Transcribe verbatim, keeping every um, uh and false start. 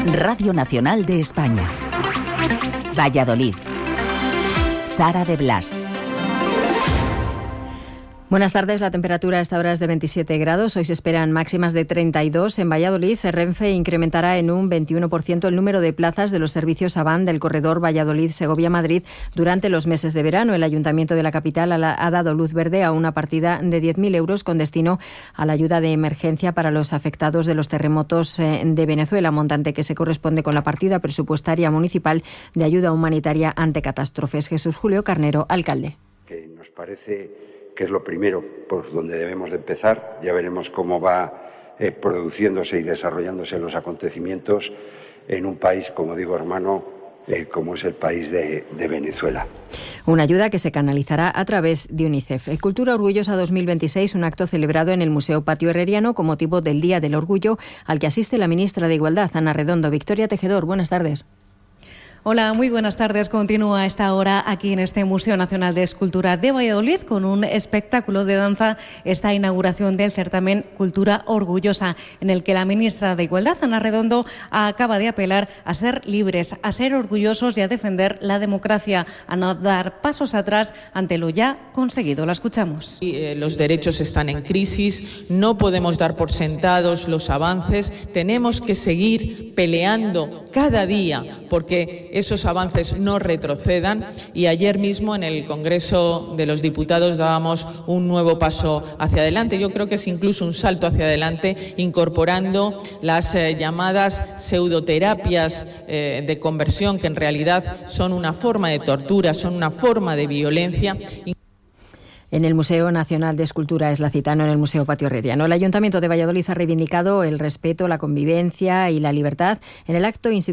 Radio Nacional de España. Valladolid. Sara de Blas. Buenas tardes, la temperatura a esta hora es de veintisiete grados, hoy se esperan máximas de treinta y dos. En Valladolid, Renfe incrementará en un veintiuno por ciento el número de plazas de los servicios Avant del corredor Valladolid-Segovia-Madrid durante los meses de verano. El Ayuntamiento de la capital ha dado luz verde a una partida de diez mil euros con destino a la ayuda de emergencia para los afectados de los terremotos de Venezuela, montante que se corresponde con la partida presupuestaria municipal de ayuda humanitaria ante catástrofes. Jesús Julio Carnero, alcalde. Que nos parece que es lo primero por donde debemos de empezar. Ya veremos cómo va eh, produciéndose y desarrollándose los acontecimientos en un país, como digo, hermano, eh, como es el país de, de Venezuela. Una ayuda que se canalizará a través de UNICEF. Cultura Orgullosa dos mil veintiséis, un acto celebrado en el Museo Patio Herreriano con motivo del Día del Orgullo, al que asiste la ministra de Igualdad, Ana Redondo. Victoria Tejedor, buenas tardes. Hola, muy buenas tardes. Continúa a esta hora aquí en este Museo Nacional de Escultura de Valladolid con un espectáculo de danza, esta inauguración del certamen Cultura Orgullosa, en el que la ministra de Igualdad, Ana Redondo, acaba de apelar a ser libres, a ser orgullosos y a defender la democracia, a no dar pasos atrás ante lo ya conseguido. La escuchamos. Los derechos están en crisis, no podemos dar por sentados los avances, tenemos que seguir peleando cada día porque esos avances no retrocedan, y ayer mismo en el Congreso de los Diputados dábamos un nuevo paso hacia adelante. Yo creo que es incluso un salto hacia adelante, incorporando las eh, llamadas pseudoterapias eh, de conversión, que en realidad son una forma de tortura, son una forma de violencia. En el Museo Nacional de Escultura es la cita, no en el Museo Patio Herreriano. El Ayuntamiento de Valladolid ha reivindicado el respeto, la convivencia y la libertad en el acto institucional